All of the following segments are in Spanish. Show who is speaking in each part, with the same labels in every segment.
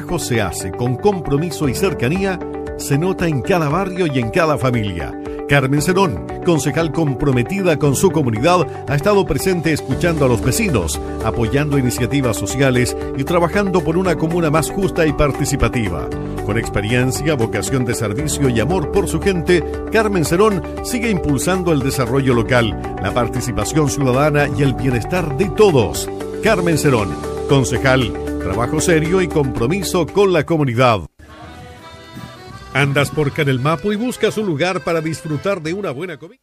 Speaker 1: trabajo se hace con compromiso y cercanía, se nota en cada barrio y en cada familia. Carmen Cerón, concejal comprometida con su comunidad, ha estado presente escuchando a los vecinos, apoyando iniciativas sociales y trabajando por una comuna más justa y participativa. Con experiencia, vocación de servicio y amor por su gente, Carmen Cerón sigue impulsando el desarrollo local, la participación ciudadana y el bienestar de todos. Carmen Cerón, concejal, trabajo serio y compromiso con la comunidad. ¿Andas por Canelmapo y buscas un lugar para disfrutar de una buena comida?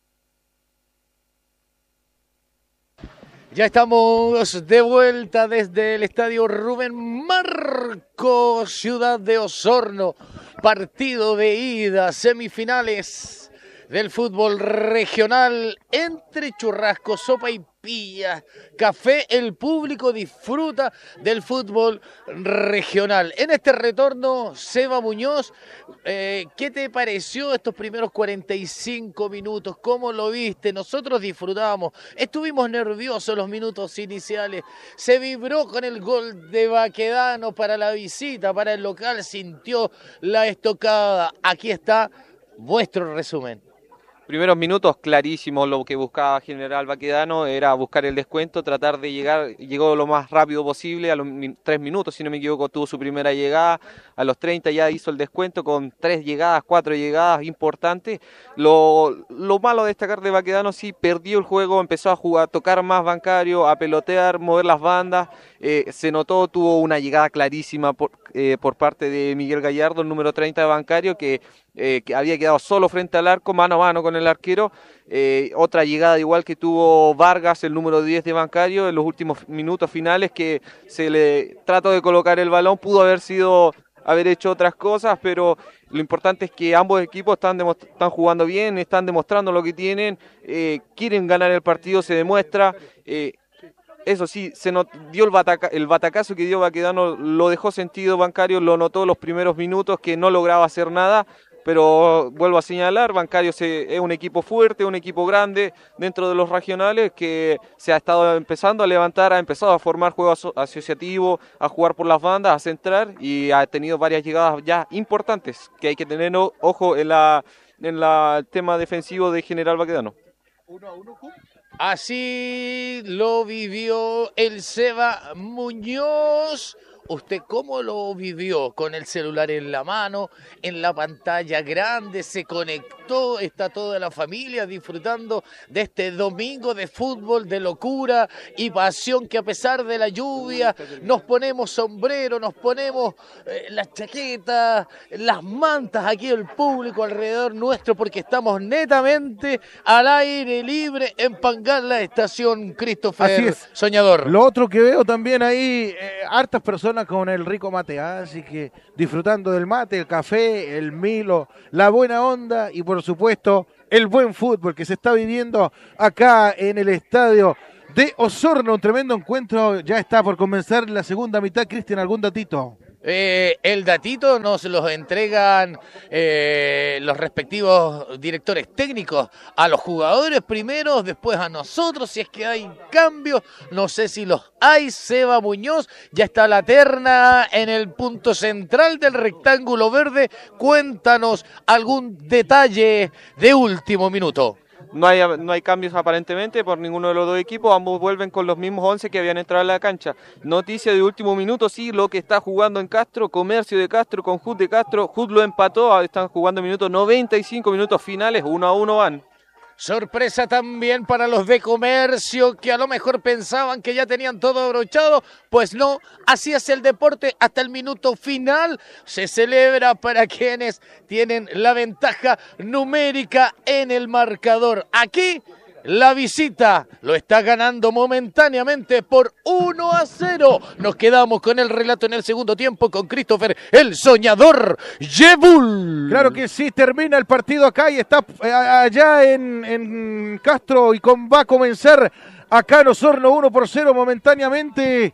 Speaker 2: Ya estamos de vuelta desde el estadio Rubén Marcos, ciudad de Osorno. Partido de ida, semifinales del fútbol regional entre churrasco, sopa y pilla, café. El público disfruta del fútbol regional. En este retorno, Seba Muñoz, ¿qué te pareció estos primeros 45 minutos? ¿Cómo lo viste? Nosotros disfrutábamos, estuvimos nerviosos los minutos iniciales, se vibró con el gol de Baquedano para la visita, para el local, sintió la estocada. Aquí está vuestro resumen.
Speaker 3: Primeros minutos clarísimos, lo que buscaba General Baquedano era buscar el descuento, tratar de llegar, llegó lo más rápido posible, a los 3 minutos, si no me equivoco, tuvo su primera llegada, a los 30 ya hizo el descuento con 3 llegadas, 4 llegadas importantes. Lo malo a destacar de Baquedano, sí, perdió el juego, empezó a jugar, a tocar más Bancario, a pelotear, mover las bandas, se notó, tuvo una llegada clarísima por parte de Miguel Gallardo, el número 30 de Bancario, que había quedado solo frente al arco, mano a mano con el arquero. Otra llegada igual que tuvo Vargas, el número 10 de Bancario, en los últimos minutos finales, que se le trató de colocar el balón, pudo haber hecho otras cosas, pero lo importante es que ambos equipos están jugando bien, están demostrando lo que tienen, quieren ganar el partido, se demuestra. Eso sí, dio el batacazo que dio Baquedano, lo dejó sentido Bancario, lo notó los primeros minutos que no lograba hacer nada, pero vuelvo a señalar, Bancario es un equipo fuerte, un equipo grande dentro de los regionales que se ha estado empezando a levantar, ha empezado a formar juego asociativo, a jugar por las bandas, a centrar y ha tenido varias llegadas ya importantes que hay que tener ojo en el tema defensivo de General Baquedano.
Speaker 2: 1-1. Así lo vivió el Seba Muñoz. ¿Usted cómo lo vivió? Con el celular en la mano, en la pantalla grande, se conectó, está toda la familia disfrutando de este domingo de fútbol, de locura y pasión, que a pesar de la lluvia nos ponemos sombrero, nos ponemos las chaquetas, las mantas, aquí el público alrededor nuestro, porque estamos netamente al aire libre en Pangal, la estación Christopher.
Speaker 4: Así es.
Speaker 2: Soñador.
Speaker 4: Lo otro que veo también ahí, hartas personas con el rico mate, así que disfrutando del mate, el café, el Milo, la buena onda y por supuesto el buen fútbol que se está viviendo acá en el estadio de Osorno. Un tremendo encuentro, ya está por comenzar la segunda mitad. Cristian, ¿algún datito?
Speaker 2: El datito nos los entregan los respectivos directores técnicos a los jugadores primero, después a nosotros, si es que hay cambios, no sé si los hay. Seba Muñoz, ya está la terna en el punto central del rectángulo verde. Cuéntanos algún detalle de último minuto.
Speaker 3: No hay cambios aparentemente por ninguno de los dos equipos, ambos vuelven con los mismos 11 que habían entrado a la cancha. Noticia de último minuto, sí, lo que está jugando en Castro, Comercio de Castro con Jud de Castro, Jud lo empató, están jugando minutos 95, minutos finales, 1-1 van.
Speaker 2: Sorpresa también para los de Comercio, que a lo mejor pensaban que ya tenían todo abrochado. Pues no, así es el deporte hasta el minuto final. Se celebra para quienes tienen la ventaja numérica en el marcador. Aquí la visita lo está ganando momentáneamente por 1-0. Nos quedamos con el relato en el segundo tiempo con Christopher, el soñador Yebul.
Speaker 4: Claro que sí, termina el partido acá y está allá en Castro y va a comenzar acá en Osorno 1-0 momentáneamente.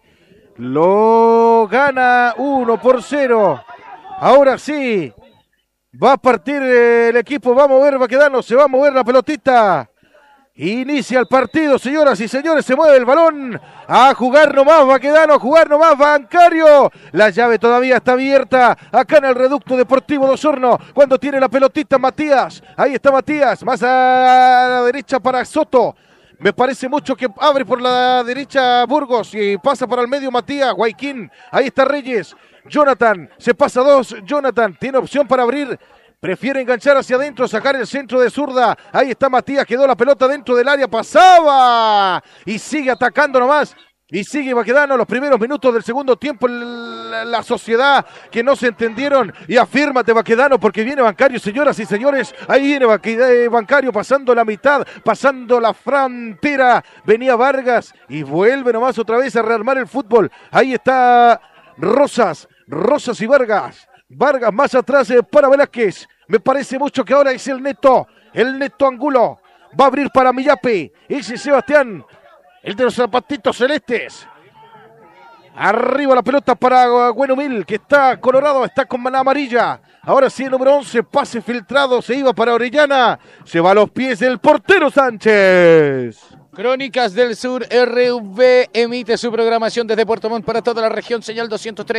Speaker 4: Lo gana 1-0. Ahora sí, va a partir el equipo, va a mover Baquedano, se va a mover la pelotita. Inicia el partido, señoras y señores, se mueve el balón. A jugar nomás Baquedano, a jugar nomás Bancario. La llave todavía está abierta acá en el Reducto Deportivo de Osorno. Cuando tiene la pelotita Matías. Ahí está Matías, más a la derecha para Soto. Me parece mucho que abre por la derecha Burgos y pasa para el medio Matías, Guayquín. Ahí está Reyes. Jonathan, se pasa dos. Jonathan tiene opción para abrir. Prefiere enganchar hacia adentro, sacar el centro de zurda. Ahí está Matías, quedó la pelota dentro del área, pasaba. Y sigue atacando nomás. Y sigue Baquedano los primeros minutos del segundo tiempo. La sociedad que no se entendieron. Y afírmate Baquedano porque viene Bancario, señoras y señores. Ahí viene Bancario pasando la mitad, pasando la frontera. Venía Vargas y vuelve nomás otra vez a rearmar el fútbol. Ahí está Rosas y Vargas. Vargas más atrás para Velázquez. Me parece mucho que ahora es el Neto Angulo. Va a abrir para Millape. Ese Sebastián, el de los zapatitos celestes. Arriba la pelota para Buenomil, que está colorado, está con mano amarilla. Ahora sí el número 11, pase filtrado, se iba para Orellana. Se va a los pies del portero Sánchez.
Speaker 2: Crónicas del Sur RV emite su programación desde Puerto Montt para toda la región, señal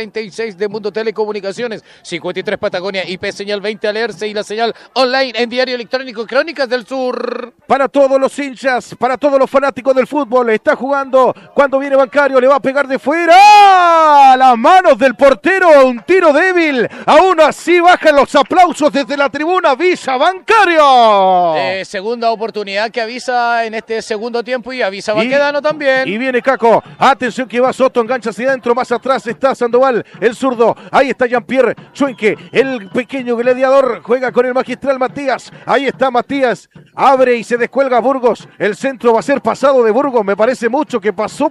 Speaker 2: 236 de Mundo Telecomunicaciones, 53 Patagonia, IP señal 20 Alerce y la señal online en diario electrónico Crónicas del Sur.
Speaker 4: Para todos los hinchas, para todos los fanáticos del fútbol, está jugando, cuando viene Bancario le va a pegar de fuera, las manos del portero, un tiro débil, aún así bajan los aplausos desde la tribuna, avisa Bancario.
Speaker 2: Segunda oportunidad que avisa en este segundo tiempo y avisa Baquedano también.
Speaker 4: Y viene Caco, atención que va Soto, engancha hacia adentro, más atrás está Sandoval, el zurdo, ahí está Jean-Pierre Chuenque, el pequeño gladiador, juega con el magistral Matías, ahí está Matías, abre y se descuelga Burgos, el centro va a ser pasado de Burgos, me parece mucho que pasó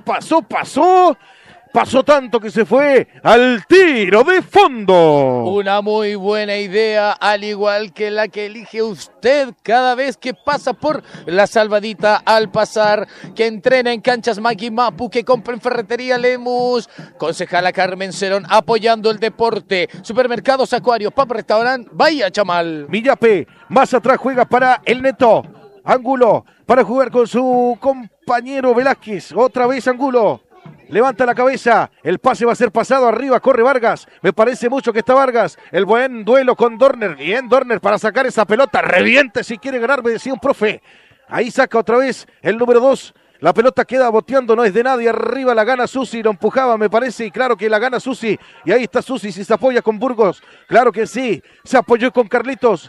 Speaker 4: tanto que se fue al tiro de fondo.
Speaker 2: Una muy buena idea, al igual que la que elige usted cada vez que pasa por la salvadita al pasar, que entrena en canchas Magui Mapu, que compra en Ferretería Lemus. Concejala Carmen Cerón apoyando el deporte. Supermercados Acuarios, Pap Restaurant, Bahía Chamal.
Speaker 4: Millape, más atrás juega para el Neto. Angulo, para jugar con su compañero Velázquez. Otra vez Angulo. Levanta la cabeza, el pase va a ser pasado arriba, corre Vargas, me parece mucho que está Vargas, el buen duelo con Dorner, bien Dorner para sacar esa pelota, reviente si quiere ganar, me decía un profe, ahí saca otra vez el número 2, la pelota queda boteando, no es de nadie, arriba la gana Susi, lo empujaba me parece, y claro que la gana Susi, y ahí está Susi, si se apoya con Burgos, claro que sí, se apoyó con Carlitos,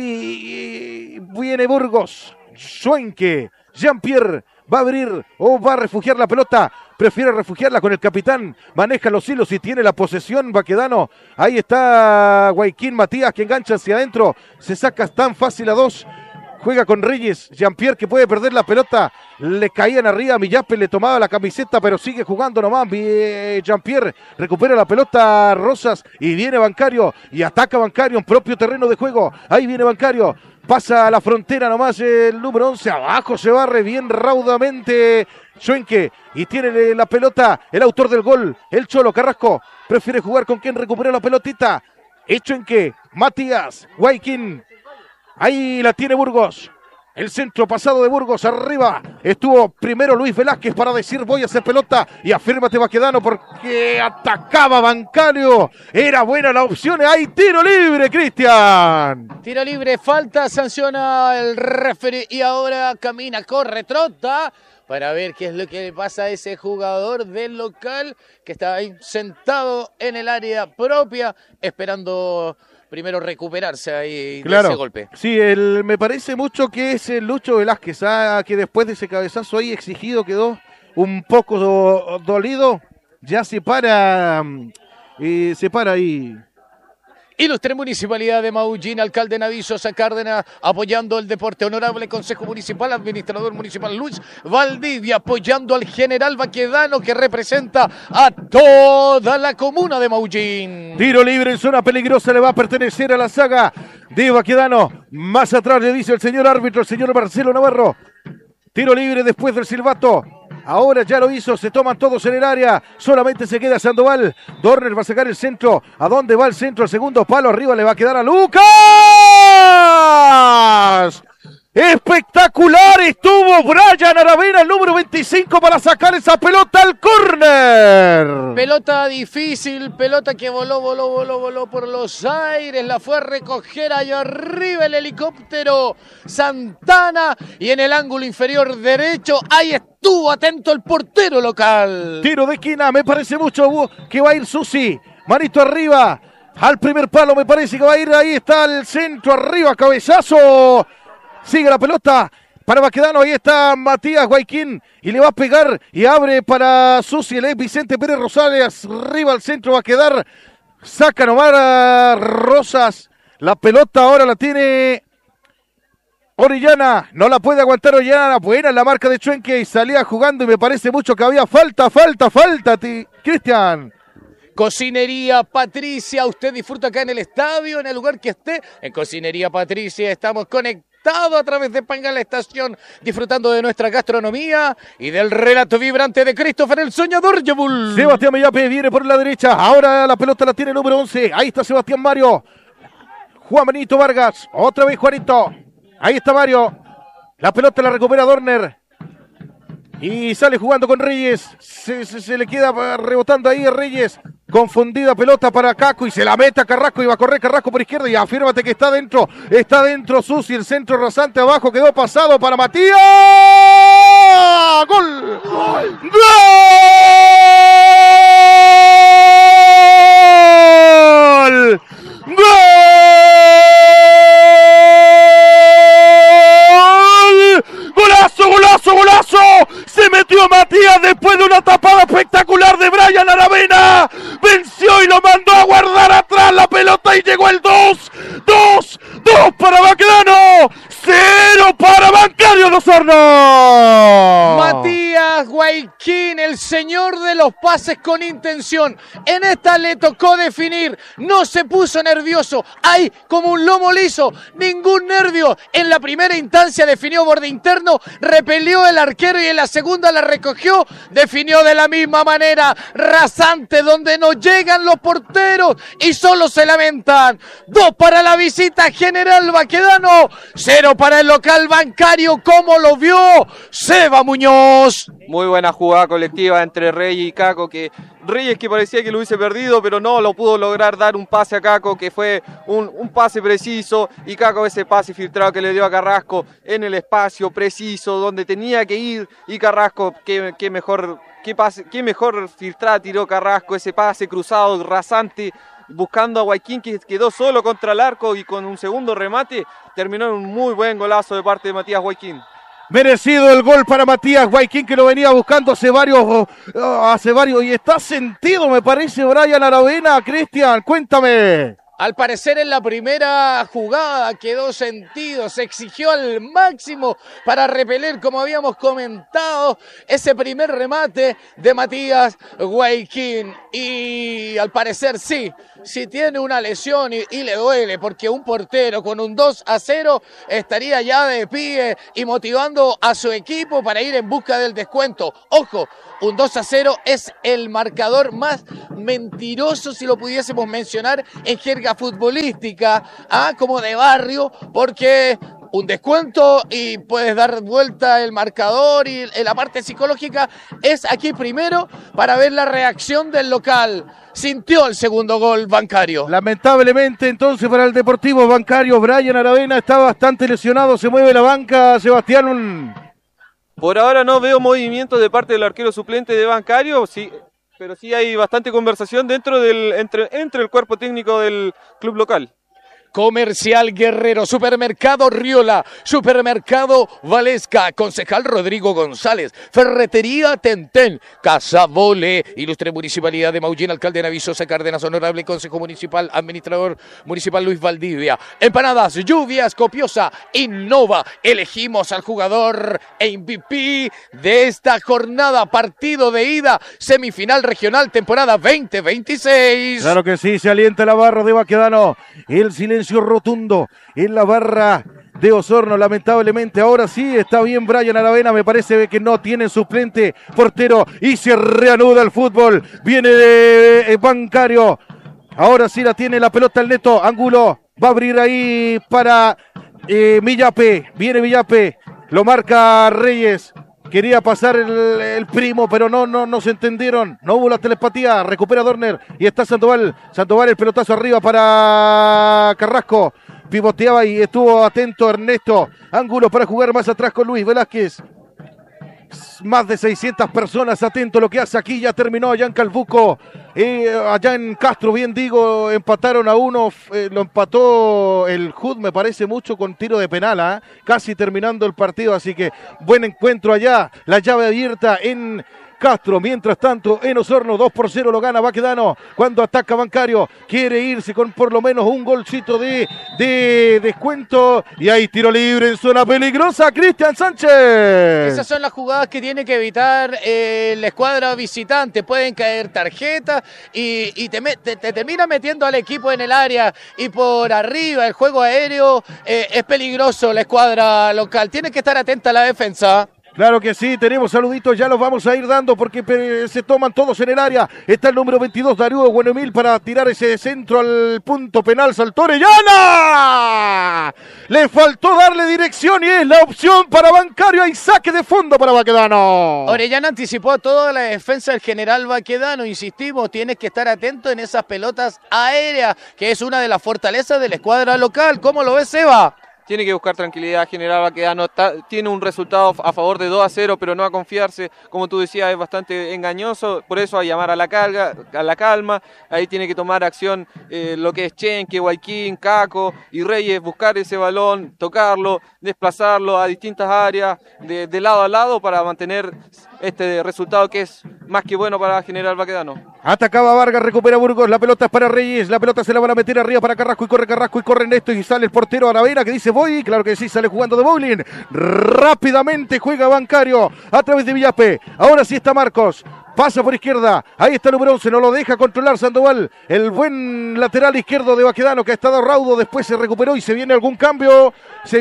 Speaker 4: ahí viene Burgos, Schwenke, Jean-Pierre, va a abrir o va a refugiar la pelota, prefiere refugiarla con el capitán, maneja los hilos y tiene la posesión Baquedano, ahí está Guayquín Matías que engancha hacia adentro, se saca tan fácil a dos, juega con Reyes, Jean-Pierre que puede perder la pelota, le caían arriba, Millape le tomaba la camiseta pero sigue jugando nomás, Jean-Pierre recupera la pelota Rosas y viene Bancario y ataca Bancario en propio terreno de juego, ahí viene Bancario, pasa a la frontera nomás el número 11, abajo se barre bien raudamente Schwenke y tiene la pelota el autor del gol, el Cholo Carrasco, prefiere jugar con quien recupera la pelotita, Schwenke, Matías, Guayquín, ahí la tiene Burgos, el centro pasado de Burgos arriba, estuvo primero Luis Velázquez para decir voy a hacer pelota y afírmate Baquedano porque atacaba Bancario, era buena la opción, hay tiro libre Cristian.
Speaker 2: Tiro libre, falta, sanciona el referee y ahora camina, corre, trota para ver qué es lo que le pasa a ese jugador del local que está ahí sentado en el área propia esperando primero recuperarse ahí de ese golpe.
Speaker 4: Sí, me parece mucho que es el Lucho Velázquez, que después de ese cabezazo ahí exigido quedó un poco dolido, ya se para ahí.
Speaker 2: Ilustre Municipalidad de Maullín, alcalde Naví Sosa Cárdenas, apoyando el deporte. Honorable Consejo Municipal, administrador municipal Luis Valdivia, apoyando al general Baquedano, que representa a toda la comuna de Maullín.
Speaker 4: Tiro libre en zona peligrosa, le va a pertenecer a la saga de Baquedano. Más atrás le dice el señor árbitro, el señor Marcelo Navarro. Tiro libre después del silbato. Ahora ya lo hizo, se toman todos en el área, solamente se queda Sandoval, Dorner va a sacar el centro, ¿a dónde va el centro? El segundo palo, arriba le va a quedar a Lucas, Espectacular estuvo Brian Aravena, el número 25, para sacar esa pelota al córner.
Speaker 2: Pelota difícil, pelota que voló por los aires, la fue a recoger allá arriba el helicóptero Santana y en el ángulo inferior derecho, ahí estuvo atento el portero local.
Speaker 4: Tiro de esquina, me parece mucho que va a ir Susi, manito arriba, al primer palo me parece que va a ir, ahí está el centro arriba, cabezazo. Sigue la pelota para Baquedano, ahí está Matías Guayquín y le va a pegar y abre para Susi, el ex Vicente Pérez Rosales, arriba al centro va a quedar, saca nomás a Rosas, la pelota ahora la tiene Orellana, no la puede aguantar Orellana, buena la marca de Chuenque y salía jugando y me parece mucho que había falta, Cristian.
Speaker 2: Cocinería Patricia, usted disfruta acá en el estadio, en el lugar que esté, en Cocinería Patricia estamos conectados a través de Panga la Estación, disfrutando de nuestra gastronomía y del relato vibrante de Christopher el Soñador Yabul.
Speaker 4: Sebastián Mellape viene por la derecha, ahora la pelota la tiene el número 11, ahí está Sebastián Mario, Juan Benito Vargas, otra vez Juanito, ahí está Mario, la pelota la recupera Dorner. Y sale jugando con Reyes, se le queda rebotando ahí a Reyes, confundida pelota para Caco y se la mete a Carrasco y va a correr Carrasco por izquierda y afírmate que está dentro Susi, el centro rasante abajo, quedó pasado para Matías, ¡gol! ¡Gol! ¡Gol! ¡Golazo! Se metió Matías después de una tapada espectacular de Brian Aravena. Venció y lo mandó a guardar atrás la pelota y llegó el 2 para Baquedano, 0 para Bancario de Osorno.
Speaker 2: Matías Guayquín, el señor de los pases con intención. En esta le tocó definir, no se puso nervioso, ahí como un lomo liso, ningún nervio. En la primera instancia definió borde interno, repelió el arquero y en la segunda la recogió, definió de la misma manera, rasante, donde no llegan los porteros y solo se lamentan. 2 para la visita General Baquedano, 0 para el local Bancario. ¿Cómo lo vio Seba Muñoz?
Speaker 3: Muy buena jugada colectiva entre Reyes y Caco, que Reyes que parecía que lo hubiese perdido, pero no lo pudo lograr dar un pase a Caco, que fue un pase preciso, y Caco ese pase filtrado que le dio a Carrasco en el espacio preciso, donde tenía que ir, y Carrasco, qué mejor filtrada tiró Carrasco, ese pase cruzado, rasante, buscando a Guayquín, que quedó solo contra el arco y con un segundo remate terminó en un muy buen golazo de parte de Matías Guayquín.
Speaker 4: Merecido el gol para Matías Guayquín, que lo venía buscando hace varios y está sentido, me parece, Brian Aravena. Cristian, cuéntame.
Speaker 2: Al parecer en la primera jugada quedó sentido, se exigió al máximo para repeler, como habíamos comentado, ese primer remate de Matías Guayquín. Y al parecer sí tiene una lesión y le duele, porque un portero con un 2-0 estaría ya de pie y motivando a su equipo para ir en busca del descuento. Ojo, un 2-0 es el marcador más mentiroso, si lo pudiésemos mencionar en jerga futbolística, como de barrio, porque un descuento y puedes dar vuelta el marcador, y la parte psicológica es aquí primero para ver la reacción del local. Sintió el segundo gol Bancario.
Speaker 4: Lamentablemente entonces para el Deportivo Bancario, Brian Aravena está bastante lesionado, se mueve la banca, Sebastián.
Speaker 3: Por ahora no veo movimiento de parte del arquero suplente de Bancario, sí, pero sí hay bastante conversación entre el cuerpo técnico del club local.
Speaker 2: Comercial Guerrero, Supermercado Riola, Supermercado Valesca, Concejal Rodrigo González, Ferretería Tentén, Casa Vole, Ilustre Municipalidad de Maullín, Alcalde Navisosa Cárdenas, Honorable Consejo Municipal, Administrador Municipal Luis Valdivia, Empanadas, Lluvias, Copiosa, Innova, elegimos al jugador MVP de esta jornada, partido de ida, semifinal regional, temporada 2026.
Speaker 4: Claro que sí, se alienta la barra de Baquedano, el silencio rotundo en la barra de Osorno, lamentablemente. Ahora sí está bien Brian Aravena, me parece que no tiene suplente portero y se reanuda el fútbol. Viene de Bancario, ahora sí la tiene la pelota el Neto, Angulo va a abrir ahí para Villape, viene Villape, lo marca Reyes. Quería pasar el primo, pero no se entendieron. No hubo la telepatía. Recupera Dorner y está Sandoval. Sandoval, el pelotazo arriba para Carrasco. Pivoteaba y estuvo atento Ernesto. Ángulo para jugar más atrás con Luis Velázquez. Más de 600 personas atento a lo que hace aquí. Ya terminó allá en Calbuco. Allá en Castro, bien digo, empataron a 1. Lo empató el HUD, me parece mucho, con tiro de penal. Casi terminando el partido. Así que buen encuentro allá. La llave abierta en Castro. Mientras tanto, en Osorno, 2-0 lo gana Baquedano. Cuando ataca Bancario, quiere irse con por lo menos un golcito de descuento. Y hay tiro libre en zona peligrosa, Cristian Sánchez.
Speaker 2: Esas son las jugadas que tiene que evitar la escuadra visitante. Pueden caer tarjetas y te termina metiendo al equipo en el área. Y por arriba, el juego aéreo es peligroso. La escuadra local tiene que estar atenta a la defensa.
Speaker 4: Claro que sí, tenemos saluditos, ya los vamos a ir dando porque se toman todos en el área. Está el número 22, Darío Buenomil, para tirar ese centro al punto penal. Saltó Orellana. Le faltó darle dirección y es la opción para Bancario. Hay saque de fondo para Baquedano.
Speaker 2: Orellana anticipó toda la defensa del general Baquedano. Insistimos, tienes que estar atento en esas pelotas aéreas, que es una de las fortalezas de la escuadra local. ¿Cómo lo ves, Seba?
Speaker 3: Tiene que buscar tranquilidad, general Baquedano. Tiene un resultado a favor de 2-0, pero no a confiarse. Como tú decías, es bastante engañoso. Por eso a llamar a la calma. Ahí tiene que tomar acción lo que es Chenque, Guayquín, Caco y Reyes. Buscar ese balón, tocarlo, desplazarlo a distintas áreas, de lado a lado, para mantener este resultado que es más que bueno para general Baquedano.
Speaker 4: Atacaba Vargas, recupera Burgos, la pelota es para Reyes, la pelota se la van a meter arriba para Carrasco y corre Ernesto y sale el portero Aravena que dice voy, claro que sí, sale jugando de bowling, rápidamente juega Bancario a través de Villape, ahora sí está Marcos. Pasa por izquierda, ahí está el número 11, no lo deja controlar Sandoval, el buen lateral izquierdo de Baquedano que ha estado raudo, después se recuperó y se viene algún cambio,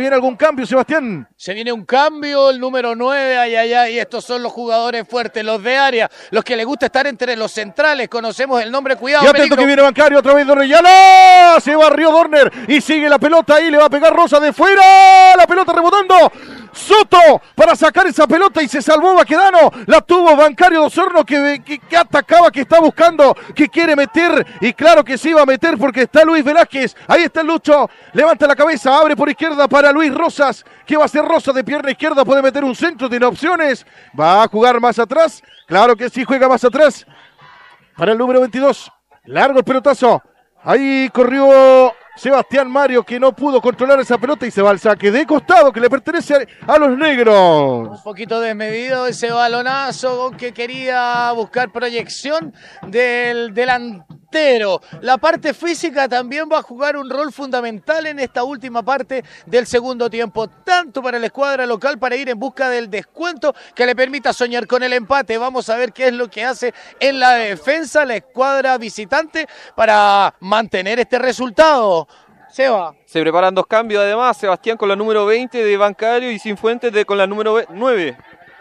Speaker 4: Sebastián.
Speaker 2: Se viene un cambio, el número 9, y estos son los jugadores fuertes, los de área, los que les gusta estar entre los centrales, conocemos el nombre, cuidado.
Speaker 4: Y atento que viene Bancario, otra vez Dorner, se barrió Dorner y sigue la pelota ahí, le va a pegar Rosa de fuera, la pelota rebotando. Soto para sacar esa pelota y se salvó Baquedano, la tuvo Bancario de Osorno que atacaba, que está buscando, que quiere meter y claro que sí va a meter porque está Luis Velázquez, ahí está el Lucho, levanta la cabeza, abre por izquierda para Luis Rosas, que va a hacer Rosa de pierna izquierda, puede meter un centro, tiene opciones, va a jugar más atrás, claro que sí juega más atrás para el número 22, largo el pelotazo, ahí corrió Sebastián Mario que no pudo controlar esa pelota y se va al saque de costado que le pertenece a los negros.
Speaker 2: Un poquito desmedido ese balonazo que quería buscar proyección del delantero. La parte física también va a jugar un rol fundamental en esta última parte del segundo tiempo, tanto para la escuadra local para ir en busca del descuento que le permita soñar con el empate. Vamos a ver qué es lo que hace en la defensa la escuadra visitante para mantener este resultado. Seba.
Speaker 3: Se preparan dos cambios además, Sebastián con la número 20 de Bancario y Cifuentes con la número 9.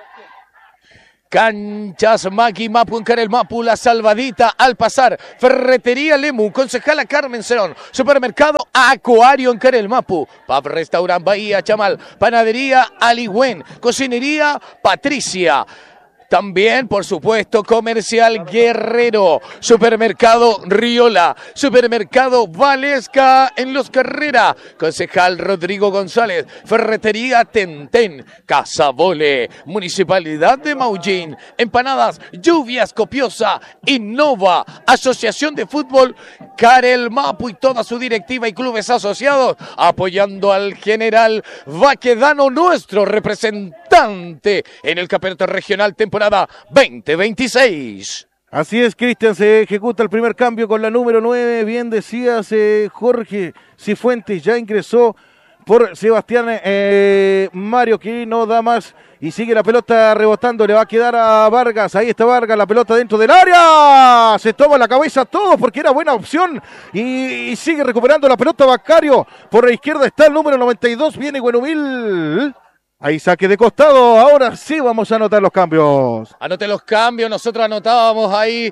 Speaker 2: Canchas Maki Mapu en Carel Mapu, la salvadita al pasar. Ferretería Lemu, concejala Carmen Cerón. Supermercado Acuario en Carel Mapu. Pub Restaurant Bahía Chamal. Panadería Aligüen. Cocinería Patricia. También, por supuesto, Comercial Guerrero, Supermercado Riola, Supermercado Valesca en Los Carrera, Concejal Rodrigo González, Ferretería Tentén, Casa Vole, Municipalidad de Maullín, Empanadas, Lluvias Copiosa, Innova, Asociación de Fútbol, Carel Mapu y toda su directiva y clubes asociados, apoyando al general Baquedano, nuestro representante en el Campeonato Regional temporada 2026.
Speaker 4: Así es, Cristian, se ejecuta el primer cambio con la número 9, bien decías Jorge Cifuentes, ya ingresó por Sebastián Mario que no da más y sigue la pelota rebotando, le va a quedar a Vargas, ahí está Vargas, la pelota dentro del área, se toma la cabeza todo porque era buena opción y sigue recuperando la pelota Bancario, por la izquierda está el número 92, viene Buenomil. Ahí saque de costado, ahora sí vamos a anotar los cambios.
Speaker 2: Anote los cambios, nosotros anotábamos ahí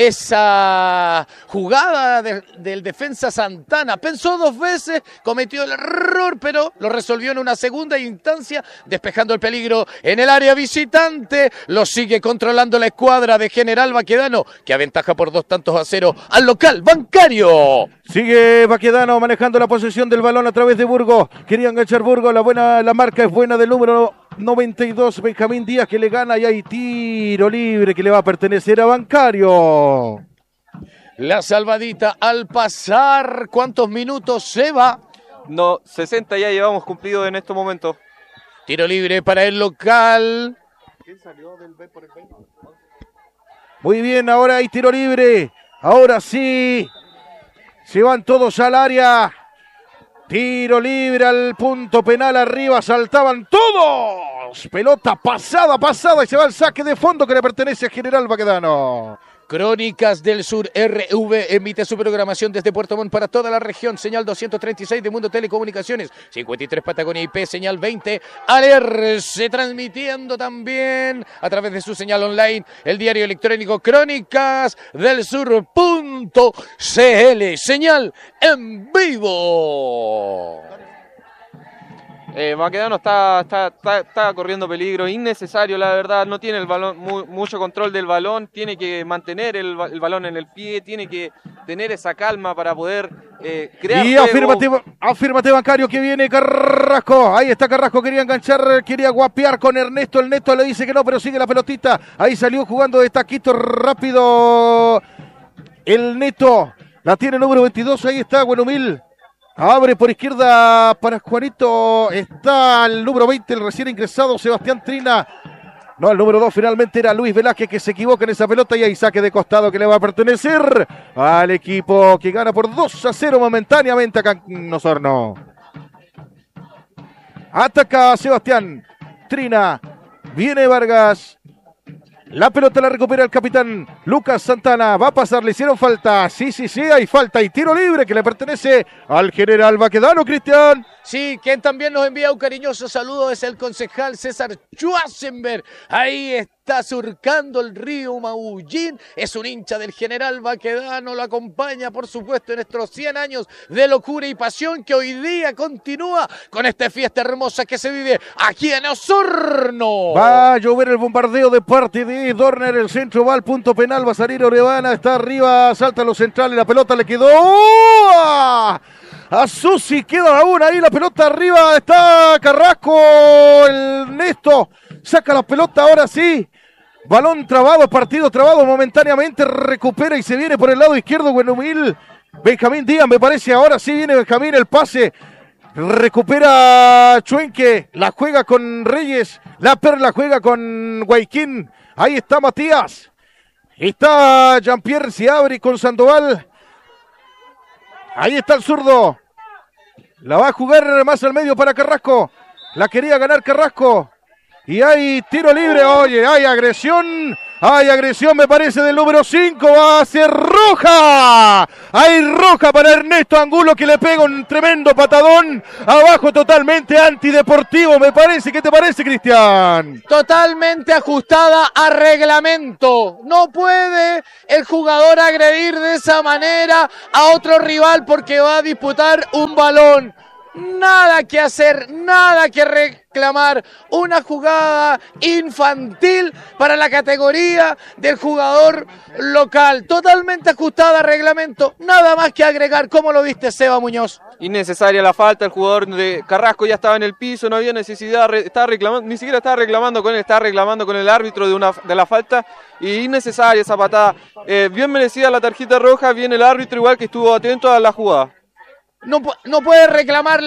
Speaker 2: esa jugada del defensa Santana. Pensó 2 veces, cometió el error, pero lo resolvió en una segunda instancia, despejando el peligro en el área visitante. Lo sigue controlando la escuadra de General Baquedano, que aventaja por 2-0 al local Bancario.
Speaker 4: Sigue Baquedano manejando la posesión del balón a través de Burgos. Quería enganchar Burgos, la marca es buena del número 92, Benjamín Díaz, que le gana, y hay tiro libre que le va a pertenecer a Bancario.
Speaker 2: La salvadita al pasar, ¿cuántos minutos se va?
Speaker 3: No, 60 ya llevamos cumplido en estos momentos.
Speaker 2: Tiro libre para el local.
Speaker 3: ¿Quién salió del B por el B?
Speaker 4: Muy bien, ahora hay tiro libre. Ahora sí. Se van todos al área. Tiro libre al punto penal, arriba saltaban todos. Pelota pasada y se va al saque de fondo que le pertenece a General Baquedano.
Speaker 2: Crónicas del Sur RV emite su programación desde Puerto Montt para toda la región. Señal 236 de Mundo Telecomunicaciones, 53 Patagonia IP, señal 20 Alerce, transmitiendo también a través de su señal online el diario electrónico Crónicas del Sur.cl, señal en vivo.
Speaker 3: Baquedano está corriendo peligro, innecesario la verdad, no tiene el balón, mucho control del balón, tiene que mantener el balón en el pie, tiene que tener esa calma para poder crear
Speaker 4: y
Speaker 3: juego.
Speaker 4: afírmate Bancario, que viene Carrasco, ahí está Carrasco, quería enganchar, quería guapear con Ernesto, el Neto le dice que no, pero sigue la pelotita, ahí salió jugando de taquito rápido el Neto, la tiene el número 22, ahí está Buenumil. Abre por izquierda para Juanito. Está el número 20, el recién ingresado Sebastián Trina. No, el número 2 finalmente era Luis Velázquez, que se equivoca en esa pelota, y hay saque de costado que le va a pertenecer al equipo que gana por 2-0 momentáneamente acá en Osorno. Ataca Sebastián Trina. Viene Vargas. La pelota la recupera el capitán Lucas Santana. Va a pasar, le hicieron falta. Sí, hay falta y tiro libre que le pertenece al General Baquedano, Cristian.
Speaker 2: Sí, quien también nos envía un cariñoso saludo es el concejal César Schwarzenberg. Ahí está surcando el río Maullín. Es un hincha del General Baquedano. Lo acompaña, por supuesto, en estos 100 años de locura y pasión que hoy día continúa con esta fiesta hermosa que se vive aquí en Osorno.
Speaker 4: Va a llover el bombardeo de parte de Dorner. El centro va al punto penal. Va a salir Orevana. Está arriba. Salta a los centrales. La pelota le quedó a Susi, queda aún ahí la pelota arriba, está Carrasco, el Nesto, saca la pelota ahora sí, balón trabado, partido trabado momentáneamente, recupera y se viene por el lado izquierdo Buenumil, Benjamín Díaz me parece, ahora sí viene Benjamín, el pase, recupera Chuenque, la juega con Reyes, la Perla juega con Guayquín, ahí está Matías, está Jean-Pierre Ciabri con Sandoval. Ahí está el zurdo. La va a jugar más al medio para Carrasco. La quería ganar Carrasco. Y hay tiro libre. Oye, hay agresión. Hay agresión, me parece, del número 5. Va a ser roja. Hay roja para Ernesto Angulo, que le pega un tremendo patadón. Abajo totalmente antideportivo, me parece. ¿Qué te parece, Cristian?
Speaker 2: Totalmente ajustada a reglamento. No puede el jugador agredir de esa manera a otro rival porque va a disputar un balón. Nada que hacer, nada que reclamar. Una jugada infantil para la categoría del jugador local. Totalmente ajustada a reglamento. Nada más que agregar. ¿Cómo lo viste, Seba Muñoz?
Speaker 3: Innecesaria la falta, el jugador de Carrasco ya estaba en el piso, no había necesidad, estaba reclamando, ni siquiera estaba reclamando con él, estaba reclamando con el árbitro de la falta, y innecesaria esa patada. Bien merecida la tarjeta roja, bien el árbitro igual que estuvo atento a la jugada.
Speaker 2: No puede reclamar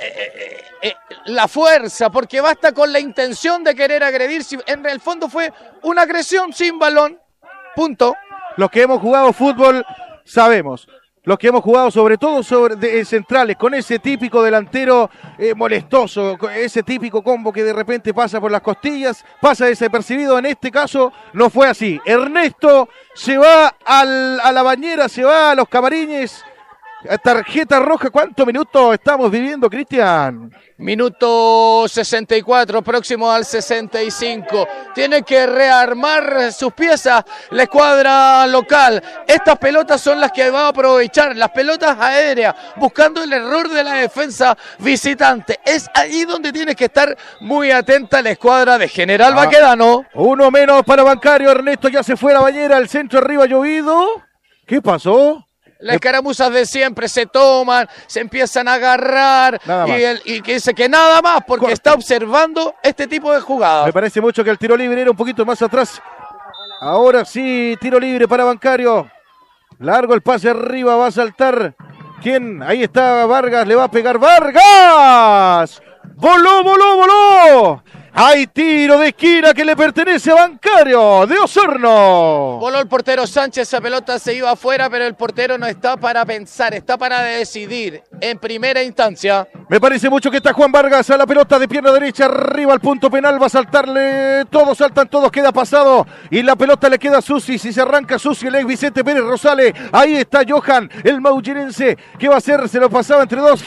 Speaker 2: la fuerza, porque basta con la intención de querer agredir. Si en el fondo fue una agresión sin balón, punto.
Speaker 4: Los que hemos jugado fútbol sabemos. Los que hemos jugado sobre todo sobre centrales, con ese típico delantero molestoso, ese típico combo que de repente pasa por las costillas, pasa desapercibido. En este caso no fue así. Ernesto se va a la bañera, se va a los camarines. Tarjeta roja, ¿cuántos minutos estamos viviendo, Cristian?
Speaker 2: Minuto 64, próximo al 65. Tiene que rearmar sus piezas la escuadra local. Estas pelotas son las que va a aprovechar, las pelotas aéreas, buscando el error de la defensa visitante. Es ahí donde tiene que estar muy atenta la escuadra de General Baquedano.
Speaker 4: Uno menos para Bancario. Ernesto ya se fue a la bañera, el centro arriba llovido. ¿Qué pasó?
Speaker 2: Las escaramuzas de siempre se toman, se empiezan a agarrar y que dice que nada más porque está observando este tipo de jugadas.
Speaker 4: Me parece mucho que el tiro libre era un poquito más atrás. Ahora sí, tiro libre para Bancario. Largo el pase arriba, va a saltar. ¿Quién? Ahí está Vargas, le va a pegar Vargas. ¡Voló, voló, voló! Hay tiro de esquina que le pertenece a Bancario de Osorno.
Speaker 2: Voló el portero Sánchez, esa pelota se iba afuera, pero el portero no está para pensar, está para decidir en primera instancia.
Speaker 4: Me parece mucho que está Juan Vargas a la pelota de pierna derecha, arriba al punto penal, va a saltarle, todos saltan, todos, queda pasado y la pelota le queda a Susi, si se arranca Susi, el ex Vicente Pérez Rosales, ahí está Johan, el mauchirense, ¿qué va a hacer? Se lo pasaba entre dos,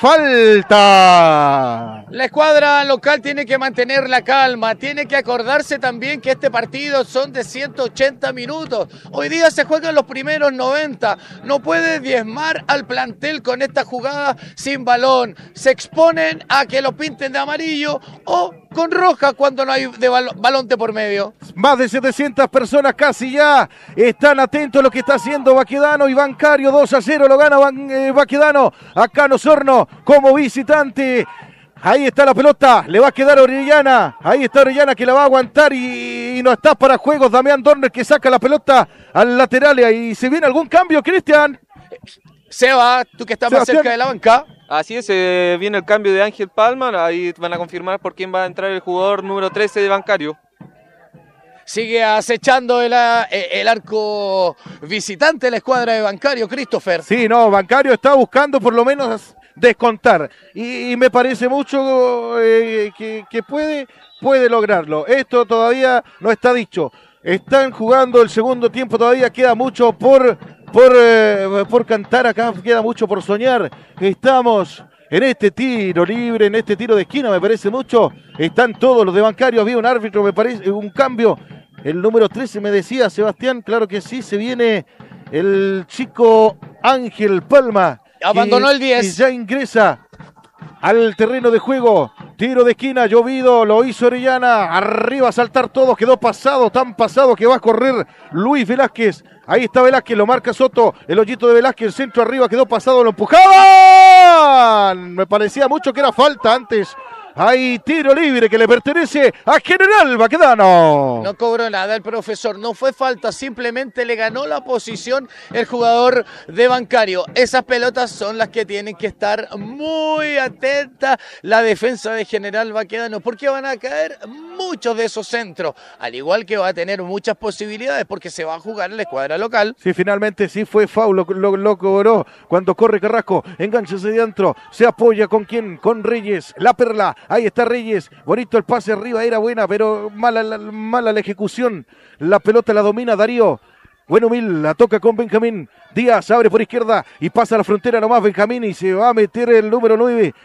Speaker 4: falta.
Speaker 2: La escuadra local tiene que mantener la calma, tiene que acordarse también que este partido son de 180 minutos. Hoy día se juegan los primeros 90. No puede diezmar al plantel con esta jugada sin balón. Se exponen a que lo pinten de amarillo o con roja cuando no hay balón de por medio.
Speaker 4: Más de 700 personas casi ya están atentos a lo que está haciendo Baquedano y Bancario. 2-0 lo gana Baquedano acá en Osorno como visitante. Ahí está la pelota, le va a quedar a Orellana. Ahí está Orellana que la va a aguantar y no está para juegos. Damián Dorner que saca la pelota al lateral. Y se viene algún cambio, Cristian.
Speaker 2: Seba, tú que estás más cerca de la banca.
Speaker 3: Así es, viene el cambio de Ángel Palma. Ahí van a confirmar por quién va a entrar el jugador número 13 de Bancario.
Speaker 2: Sigue acechando el arco visitante de la escuadra de Bancario, Christopher.
Speaker 4: Sí, no, Bancario está buscando por lo menos descontar y me parece mucho que puede lograrlo. Esto todavía no está dicho. Están jugando el segundo tiempo, todavía queda mucho por cantar acá, queda mucho por soñar. Estamos en este tiro libre, en este tiro de esquina, me parece mucho. Están todos los de Bancario, había un árbitro, me parece, un cambio. El número 13 me decía Sebastián, claro que sí, se viene el chico Ángel Palma.
Speaker 2: Abandonó el 10.
Speaker 4: Y ya ingresa al terreno de juego. Tiro de esquina, llovido, lo hizo Orellana. Arriba a saltar todos, quedó pasado, tan pasado que va a correr Luis Velázquez. Ahí está Velázquez, lo marca Soto. El hoyito de Velázquez, el centro arriba, quedó pasado, lo empujaban. Me parecía mucho que era falta antes. Hay tiro libre que le pertenece a General Baquedano.
Speaker 2: No cobró nada el profesor, no fue falta, simplemente le ganó la posición el jugador de Bancario. Esas pelotas son las que tienen que estar muy atentas la defensa de General Baquedano, porque van a caer muchos de esos centros, al igual que va a tener muchas posibilidades porque se va a jugar en la escuadra local.
Speaker 4: Sí, finalmente sí fue foul, lo cobró cuando corre Carrasco, engánchese de adentro, se apoya con quién, con Reyes, la perla. Ahí está Reyes, bonito el pase arriba, era buena, pero mala la ejecución. La pelota la domina Darío. Bueno, Mil, la toca con Benjamín. Díaz abre por izquierda y pasa a la frontera nomás Benjamín y se va a meter el número 9.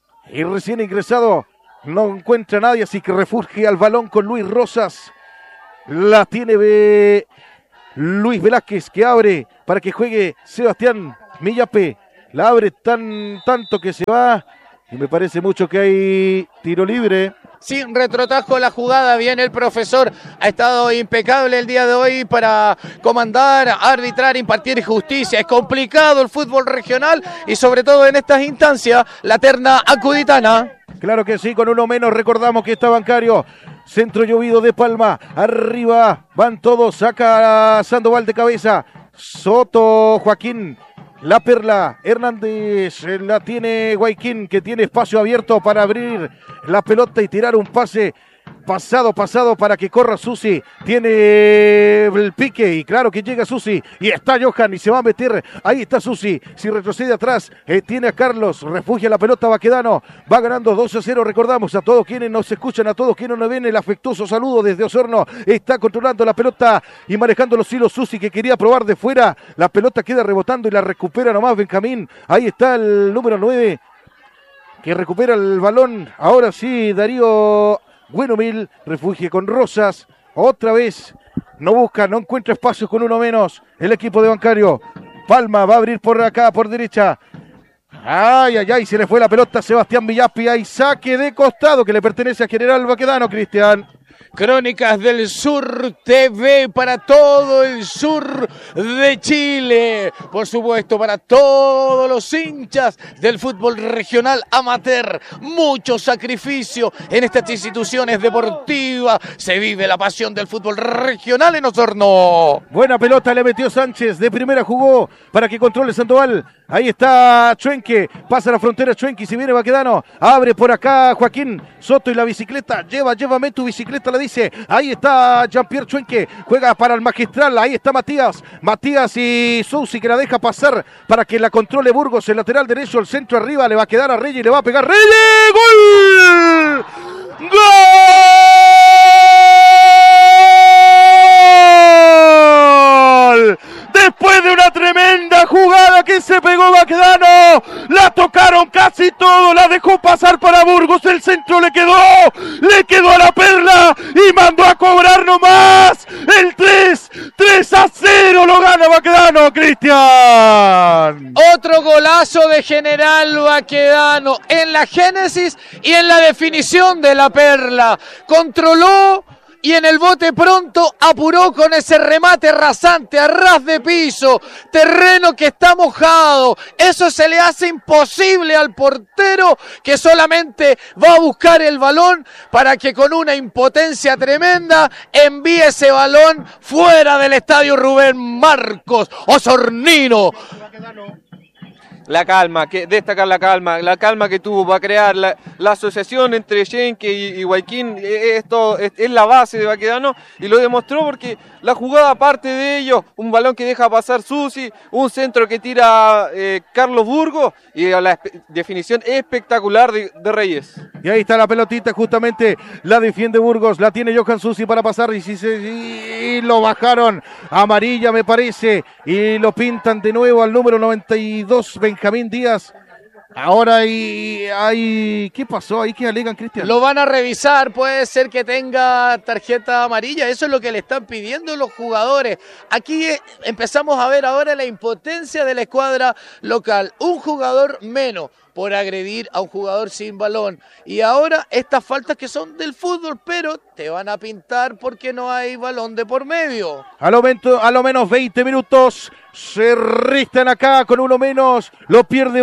Speaker 4: Y recién ingresado, no encuentra a nadie, así que refugia al balón con Luis Rosas. La tiene Luis Velázquez que abre para que juegue Sebastián Millape. La abre tanto que se va. Y me parece mucho que hay tiro libre.
Speaker 2: Sin retrotajo la jugada, bien el profesor, ha estado impecable el día de hoy para comandar, arbitrar, impartir justicia. Es complicado el fútbol regional y sobre todo en estas instancias, la terna acuditana.
Speaker 4: Claro que sí, con uno menos recordamos que está Bancario. Centro llovido de Palma, arriba van todos, saca a Sandoval de cabeza. Soto, Joaquín. La perla, Hernández, la tiene Guayquín, que tiene espacio abierto para abrir la pelota y tirar un pase pasado para que corra Susi, tiene el pique y claro que llega Susi y está Johan y se va a meter, ahí está Susi, si retrocede atrás, tiene a Carlos, refugia la pelota Baquedano, va ganando 2-0, recordamos a todos quienes nos escuchan, a todos quienes nos ven, el afectuoso saludo desde Osorno, está controlando la pelota y manejando los hilos Susi que quería probar de fuera, la pelota queda rebotando y la recupera nomás Benjamín, ahí está el número 9 que recupera el balón, ahora sí Darío Buenomil, refugia con Rosas, otra vez, no busca, no encuentra espacios con uno menos, el equipo de Bancario, Palma va a abrir por acá, por derecha, ay, se le fue la pelota a Sebastián Villapi, hay saque de costado que le pertenece a General Baquedano, Cristian.
Speaker 2: Crónicas del Sur TV para todo el sur de Chile. Por supuesto, para todos los hinchas del fútbol regional amateur. Mucho sacrificio en estas instituciones deportivas. Se vive la pasión del fútbol regional en Osorno.
Speaker 4: Buena pelota le metió Sánchez. De primera jugó para que controle Sandoval. Ahí está Chuenque. Pasa la frontera Chuenque. Si viene Baquedano. Abre por acá Joaquín Soto y la bicicleta. Llévame tu bicicleta, le dice. Ahí está Jean-Pierre Chuenque. Juega para el magistral. Ahí está Matías y Sousi que la deja pasar para que la controle Burgos. El lateral derecho, el centro arriba. Le va a quedar a Reyes y le va a pegar. ¡Reyes! ¡Gol! ¡Gol! Después de una tremenda jugada que se pegó Baquedano, la tocaron casi todo, la dejó pasar para Burgos, el centro le quedó a la Perla y mandó a cobrar nomás el 3-0, lo gana Baquedano, Cristian.
Speaker 2: Otro golazo de General Baquedano en la génesis y en la definición de la Perla, controló y en el bote pronto apuró con ese remate rasante a ras de piso, terreno que está mojado, eso se le hace imposible al portero que solamente va a buscar el balón para que con una impotencia tremenda envíe ese balón fuera del estadio Rubén Marcos Osornino.
Speaker 3: La calma, destacar la calma que tuvo para crear la asociación entre Schenke y Huayquín, esto es la base de Baquedano y lo demostró porque la jugada parte de ellos, un balón que deja pasar Susi, un centro que tira Carlos Burgos y la definición espectacular de Reyes.
Speaker 4: Y ahí está la pelotita, justamente la defiende Burgos, la tiene Johan Susi para pasar y lo bajaron, amarilla me parece, y lo pintan de nuevo al número 92, Benjamín Díaz. Ahora ¿qué pasó ahí? ¿Qué alegan, Cristian?
Speaker 2: Lo van a revisar, puede ser que tenga tarjeta amarilla, eso es lo que le están pidiendo los jugadores. Aquí empezamos a ver ahora la impotencia de la escuadra local, un jugador menos por agredir a un jugador sin balón. Y ahora estas faltas que son del fútbol, pero te van a pintar porque no hay balón de por medio.
Speaker 4: A lo menos 20 minutos se ristan acá con uno menos. Lo pierde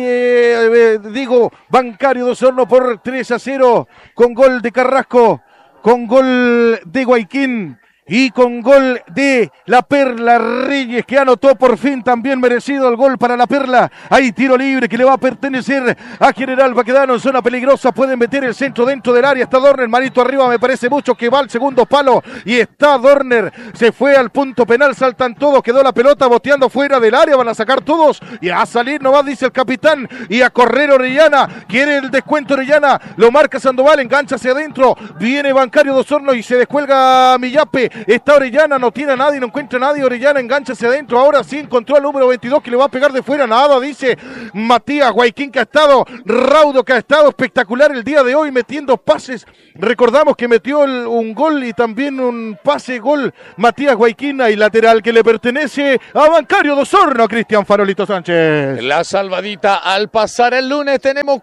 Speaker 4: Bancario de Osorno por 3-0 con gol de Carrasco, con gol de Huayquín y con gol de la Perla Reyes, que anotó por fin, también merecido el gol para la Perla. Hay tiro libre que le va a pertenecer a General Baquedano en zona peligrosa, pueden meter el centro dentro del área, está Dorner, manito arriba, me parece mucho que va al segundo palo, y está Dorner, se fue al punto penal, saltan todos, quedó la pelota boteando fuera del área, van a sacar todos, y a salir nomás, dice el capitán, y a correr Orellana, quiere el descuento Orellana, lo marca Sandoval, engancha hacia adentro, viene Bancario de Osorno y se descuelga Millape, está Orellana, no tiene a nadie, no encuentra a nadie, Orellana engancha hacia adentro, ahora sí encontró al número 22 que le va a pegar de fuera, nada, dice Matías Huayquín, que ha estado raudo, que ha estado espectacular el día de hoy metiendo pases, recordamos que metió un gol y también un pase gol Matías Huayquín y lateral que le pertenece a Bancario de Osorno, Cristian Farolito Sánchez.
Speaker 2: La salvadita al pasar el lunes tenemos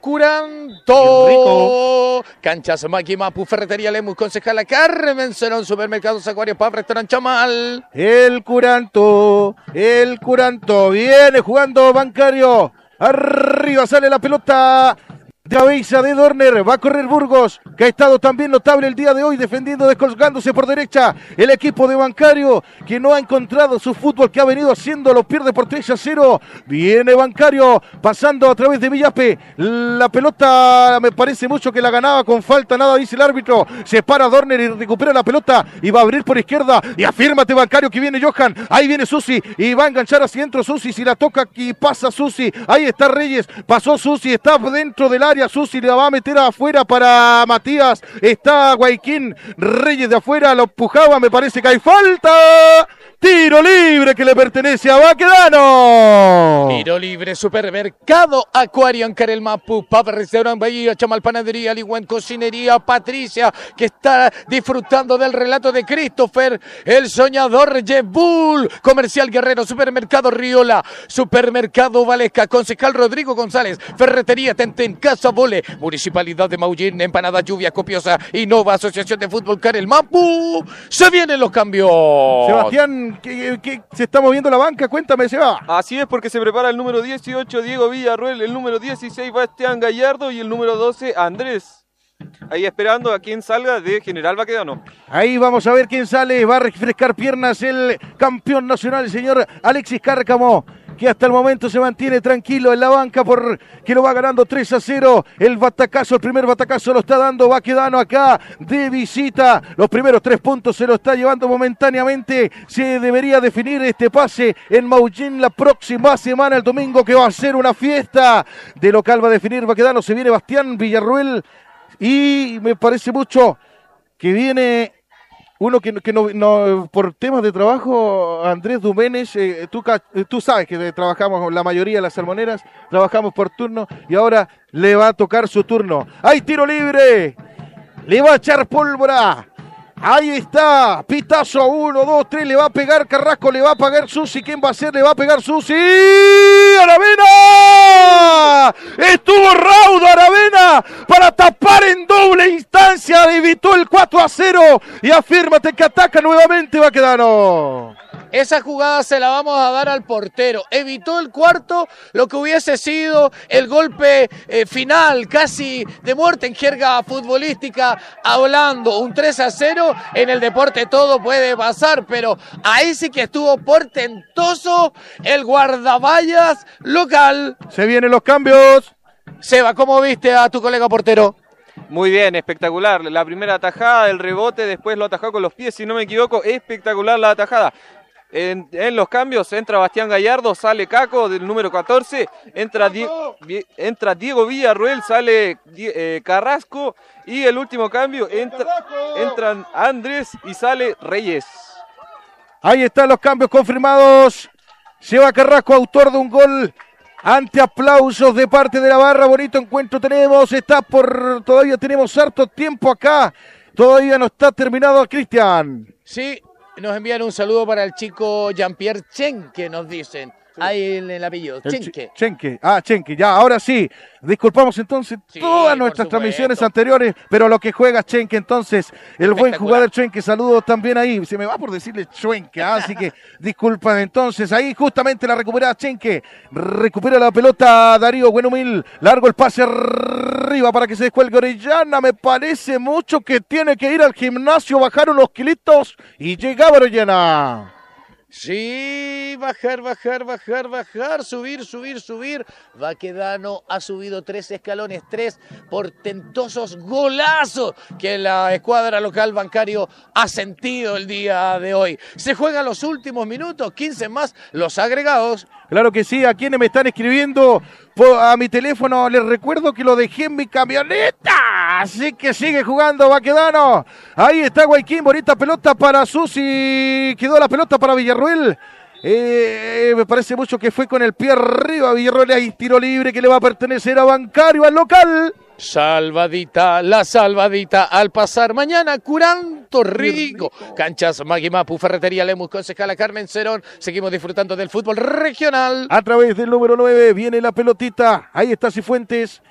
Speaker 2: Curanto, Canchas Maquimapu, Ferretería Lemus, Concejala Carmen Cerón, Supermercados Acuarios Pub, Restaurante Chamal.
Speaker 4: El Curanto, viene jugando Bancario, arriba sale la pelota de Aveiza de Dorner, va a correr Burgos, que ha estado también notable el día de hoy, defendiendo, descolgándose por derecha, el equipo de Bancario, que no ha encontrado su fútbol, que ha venido haciendo, lo pierde por 3-0, viene Bancario, pasando a través de Villape, la pelota me parece mucho que la ganaba con falta, nada dice el árbitro, se para Dorner y recupera la pelota, y va a abrir por izquierda, y afírmate Bancario, que viene Johan, ahí viene Susi, y va a enganchar hacia adentro Susi, si la toca aquí pasa Susi, ahí está Reyes, pasó Susi, está dentro del área, Susi la va a meter afuera para Matías, está Guayquín, Reyes de afuera, lo empujaba, me parece que hay falta, tiro libre que le pertenece a Baquedano.
Speaker 2: Tiro libre, Supermercado Acuario en Carelmapu, Pub Restaurant Bahía, Chamal Panadería, Ligüen Cocinería, Patricia, que está disfrutando del relato de Christopher, el soñador Jebul, Comercial Guerrero, Supermercado Riola, Supermercado Valesca, Concejal Rodrigo González, Ferretería Tenten, Casa Vole, Municipalidad de Maullín, Empanada Lluvia Copiosa, Innova, Asociación de Fútbol Carelmapu, se vienen los cambios.
Speaker 4: Sebastián, ¿qué se está moviendo la banca? Cuéntame, Seba.
Speaker 3: Así es, porque se prepara el número 18, Diego Villarruel, el número 16, Bastián Gallardo, y el número 12, Andrés. Ahí esperando a quien salga de General Baquedano.
Speaker 4: Ahí vamos a ver quién sale, va a refrescar piernas el campeón nacional, el señor Alexis Cárcamo, que hasta el momento se mantiene tranquilo en la banca porque lo va ganando 3-0. El batacazo, el primer batacazo lo está dando Baquedano acá de visita. Los primeros 3 puntos se lo está llevando momentáneamente. Se debería definir este pase en Maullín la próxima semana, el domingo, que va a ser una fiesta. De local va a definir Baquedano. Se viene Bastián Villarruel y me parece mucho que viene uno que no por temas de trabajo, Andrés Duménez, tú sabes que trabajamos, la mayoría de las salmoneras, trabajamos por turno y ahora le va a tocar su turno. ¡Hay tiro libre! Le va a echar pólvora. Ahí está, pitazo, 1, 2, 3, le va a pegar Carrasco, le va a pegar Susi, ¿quién va a hacer? Le va a pegar Susi, ¡Aravena! Estuvo raudo Aravena para tapar en doble instancia, evitó el 4-0 y afírmate que ataca nuevamente Baquedano.
Speaker 2: Esa jugada se la vamos a dar al portero. Evitó el cuarto, lo que hubiese sido el golpe final, casi de muerte en jerga futbolística, hablando. Un 3-0, en el deporte todo puede pasar, pero ahí sí que estuvo portentoso el guardaballas local.
Speaker 4: Se vienen los cambios.
Speaker 2: Seba, ¿cómo viste a tu colega portero?
Speaker 3: Muy bien, espectacular. La primera atajada, el rebote, después lo atajó con los pies, si no me equivoco. Espectacular la atajada. En los cambios entra Bastián Gallardo, sale Caco del número 14, entra Diego Villarruel, sale Carrasco, y el último cambio entran Andrés y sale Reyes.
Speaker 4: Ahí están los cambios confirmados. Seba Carrasco, autor de un gol, ante aplausos de parte de la barra. Bonito encuentro tenemos, todavía tenemos harto tiempo acá, todavía no está terminado, Cristian.
Speaker 2: Sí. Nos envían un saludo para el chico Jean-Pierre Chenque, nos dicen. Ahí en el apellido, Chenque.
Speaker 4: Chenque, ya, ahora sí. Disculpamos entonces todas nuestras transmisiones anteriores, pero lo que juega Chenque entonces, el buen jugador Chenque, saludos también ahí. Se me va por decirle Chenque, así que disculpan entonces. Ahí justamente la recupera Chenque, recupera la pelota Darío Buenumil, largo el pase arriba para que se descuelgue Orellana. Me parece mucho que tiene que ir al gimnasio, bajar unos kilitos y llegaba Orellana.
Speaker 2: Sí, bajar, subir. Baquedano ha subido 3 escalones, 3 portentosos golazos que la escuadra local Bancario ha sentido el día de hoy. Se juegan los últimos minutos, 15 más los agregados.
Speaker 4: Claro que sí, a quienes me están escribiendo a mi teléfono, les recuerdo que lo dejé en mi camioneta, así que sigue jugando Baquedano. Ahí está Guayquín, bonita pelota para Susi, quedó la pelota para Villarruel. Me parece mucho que fue con el pie arriba Villarruel, hay tiro libre que le va a pertenecer a Bancario, al local.
Speaker 2: La salvadita al pasar mañana, Curanto Rico. Canchas Maguimapu, Ferretería Lemus, Concejala Carmen Cerón. Seguimos disfrutando del fútbol regional.
Speaker 4: A través del número 9 viene la pelotita. Ahí está Cifuentes.